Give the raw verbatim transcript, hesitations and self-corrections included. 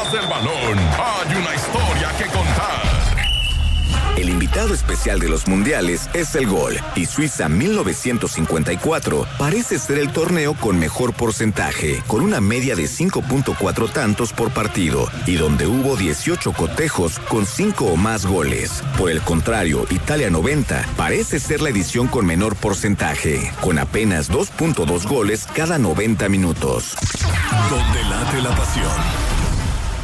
del balón, hay una historia que contar. El invitado especial de los mundiales es el gol, y Suiza mil novecientos cincuenta y cuatro parece ser el torneo con mejor porcentaje, con una media de cinco punto cuatro tantos por partido, y donde hubo dieciocho cotejos con cinco o más goles. Por el contrario, Italia noventa parece ser la edición con menor porcentaje, con apenas dos punto dos goles cada noventa minutos. Donde late la pasión.